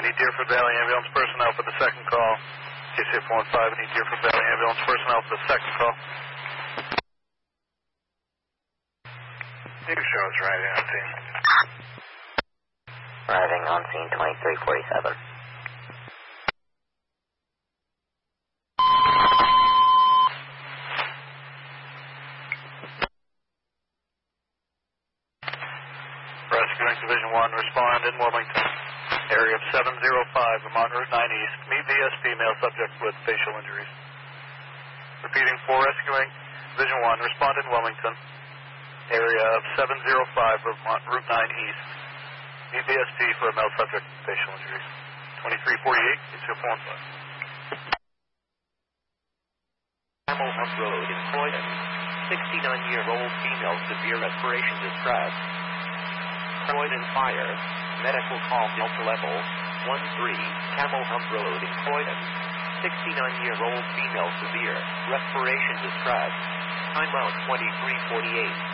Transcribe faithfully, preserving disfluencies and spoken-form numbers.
need Deerfield Valley Ambulance personnel for the second call. K C F one five, I need Deerfield Valley Ambulance personnel for the second call. News shows arriving on scene. Arriving on scene twenty-three forty-seven. Rescuing Division one, respond in Wilmington. Area of seven zero five, Vermont Route nine East. Meet V S P, male subject with facial injuries. Repeating for rescuing Division one, respond in Wilmington. Area of seven zero five, Vermont Route nine East. Meet V S P for a male subject with facial injuries. twenty-three forty-eight, K C F one five. Camel Hump Road in Croydon. sixty-nine-year-old female severe respiration distress. Croydon Fire. Medical call Delta Level one three. Camel Hump Road in Croydon. sixty-nine-year-old female severe respiration distress. Timeout twenty-three forty-eight.